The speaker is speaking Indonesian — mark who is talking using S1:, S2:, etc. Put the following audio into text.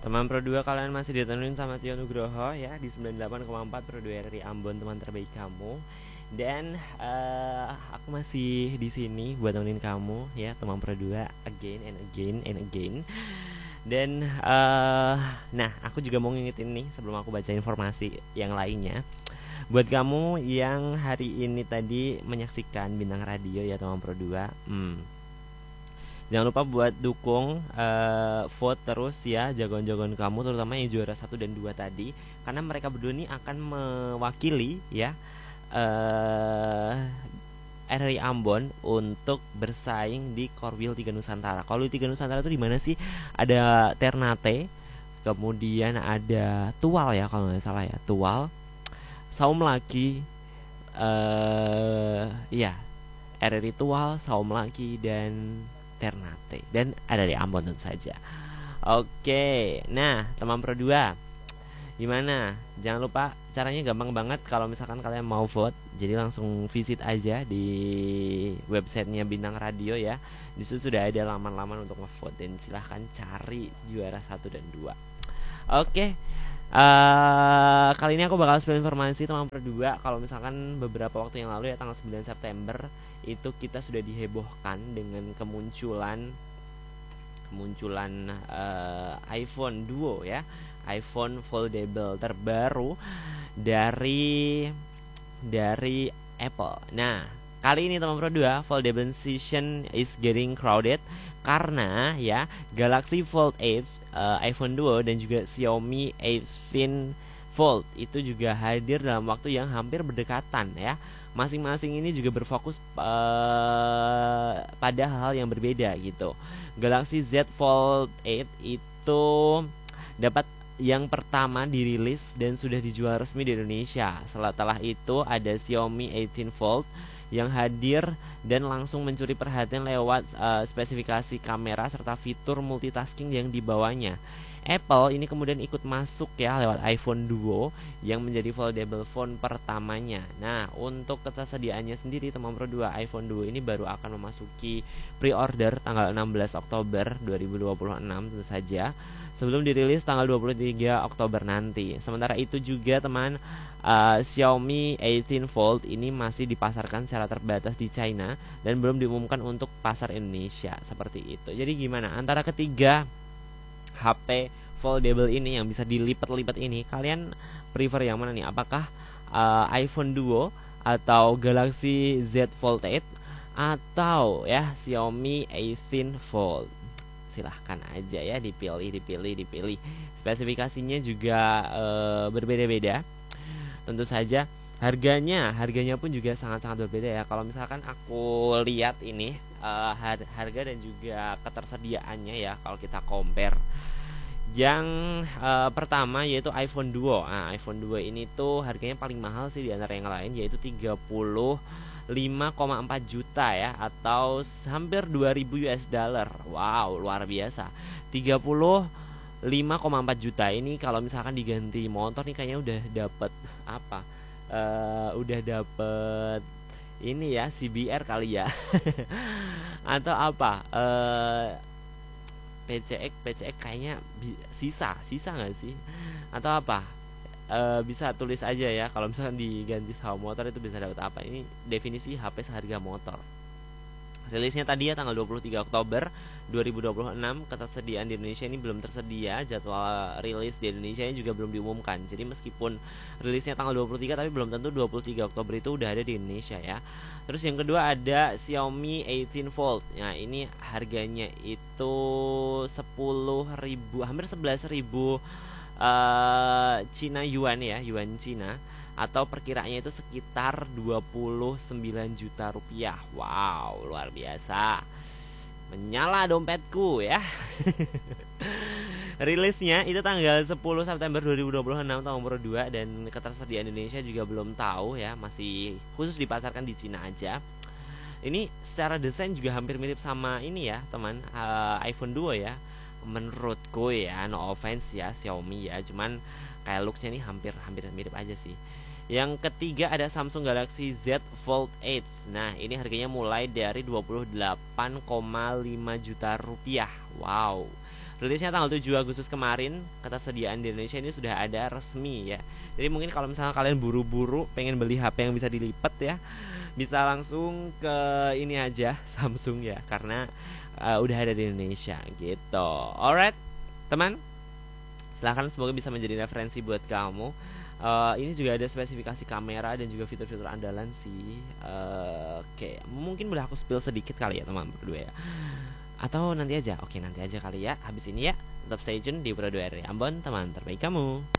S1: Teman Pro 2, kalian masih ditemenin sama Tio Nugroho ya di 98,4 Pro 2 RRI Ambon, teman terbaik kamu. Dan aku masih di sini buat temenin kamu ya, teman Pro 2, again and again and again. Dan nah, aku juga mau ngingetin nih sebelum aku baca informasi yang lainnya. Buat kamu yang hari ini tadi menyaksikan Bintang Radio ya, teman Pro 2. Jangan lupa buat dukung, vote terus ya jagoan-jagoan kamu, terutama yang juara 1 dan 2 tadi, karena mereka berdua ini akan mewakili ya RRI Ambon untuk bersaing di Korwil 3 Nusantara. Korwil 3 Nusantara itu di mana sih? Ada Ternate, kemudian ada Tual ya kalau nggak salah ya, Tual, Saum Laki, ya RRI Tual, Saum Laki, dan Ternate, dan ada di Ambon tentu saja. Oke, nah teman Pro 2, gimana? Jangan lupa, caranya gampang banget kalau misalkan kalian mau vote. Jadi langsung visit aja di websitenya Bintang Radio ya. Di situ sudah ada laman-laman untuk ngevote, dan silahkan cari juara 1 dan 2. Oke, kali ini aku bakal spill informasi teman Pro 2. Kalau misalkan beberapa waktu yang lalu ya, tanggal 9 September itu kita sudah dihebohkan dengan kemunculan iPhone Duo ya, iPhone foldable terbaru dari Apple. Nah, kali ini teman Pro 2, foldable session is getting crowded karena ya Galaxy Fold 8, iPhone Duo, dan juga Xiaomi 18 Fold itu juga hadir dalam waktu yang hampir berdekatan ya. Masing-masing ini juga berfokus pada hal yang berbeda gitu. Galaxy Z Fold 8 itu dapat yang pertama dirilis dan sudah dijual resmi di Indonesia. Setelah itu ada Xiaomi 18 Fold yang hadir dan langsung mencuri perhatian lewat spesifikasi kamera serta fitur multitasking yang dibawanya. Apple ini kemudian ikut masuk ya lewat iPhone Duo yang menjadi foldable phone pertamanya. Nah, untuk ketersediaannya sendiri teman Pro 2, iPhone Duo ini baru akan memasuki pre-order tanggal 16 Oktober 2026 tentu saja, sebelum dirilis tanggal 23 Oktober nanti. Sementara itu juga teman, Xiaomi 18 Fold ini masih dipasarkan secara terbatas di China dan belum diumumkan untuk pasar Indonesia seperti itu. Jadi gimana antara ketiga HP foldable ini yang bisa dilipat-lipat ini, kalian prefer yang mana nih? Apakah iPhone Duo atau Galaxy Z Fold 8 atau ya Xiaomi 18 Fold? Silahkan aja ya dipilih. Spesifikasinya juga berbeda-beda. Tentu saja harganya pun juga sangat-sangat berbeda ya. Kalau misalkan aku lihat ini harga dan juga ketersediaannya ya, kalau kita compare, yang pertama yaitu iPhone Duo. Nah, iPhone Duo ini tuh harganya paling mahal sih di antara yang lain, yaitu 35,4 juta ya, atau hampir 2000 US dollar. Wow, luar biasa. 35,4 juta ini kalau misalkan diganti motor nih kayaknya udah dapet apa? Udah dapet ini ya, CBR kali ya. Atau apa? PCX kayaknya sisa nggak sih? Atau apa? Bisa tulis aja ya kalau misalkan diganti sama motor itu bisa dapat apa. Ini definisi HP seharga motor. Rilisnya tadi ya tanggal 23 Oktober 2026. Ketersediaan di Indonesia ini belum tersedia. Jadwal rilis di Indonesia ini juga belum diumumkan. Jadi meskipun rilisnya tanggal 23, tapi belum tentu 23 Oktober itu udah ada di Indonesia ya. Terus yang kedua ada Xiaomi 18 Fold. Nah, ini harganya itu 10.000, hampir 11.000 Cina Yuan ya, Yuan Cina, atau perkiraannya itu sekitar 29 juta rupiah. Wow, luar biasa. Menyala dompetku ya. Rilisnya itu tanggal 10 September 2026 tahun Pro 2, dan ketersediaan Indonesia juga belum tahu ya, masih khusus dipasarkan di Cina aja. Ini secara desain juga hampir mirip sama ini ya teman, iPhone Duo ya. Menurutku ya, no offense ya Xiaomi ya, cuman kayak looksnya ini hampir mirip aja sih. Yang ketiga ada Samsung Galaxy Z Fold 8. Nah, ini harganya mulai dari 28,5 juta rupiah. Wow, Rilisnya tanggal 7 Agustus kemarin. Ketersediaan di Indonesia ini sudah ada resmi ya. Jadi mungkin kalau misalnya kalian buru-buru pengen beli HP yang bisa dilipat ya, bisa langsung ke ini aja Samsung ya, karena udah ada di Indonesia gitu. Alright teman, silahkan, semoga bisa menjadi referensi buat kamu. Ini juga ada spesifikasi kamera dan juga fitur-fitur andalan sih. Oke, mungkin boleh aku spill sedikit kali ya teman berdua ya. Atau nanti aja? Oke, nanti aja kali ya. Habis ini ya, tetap stay tune di Pro 2 RRI Ambon, teman terbaik kamu.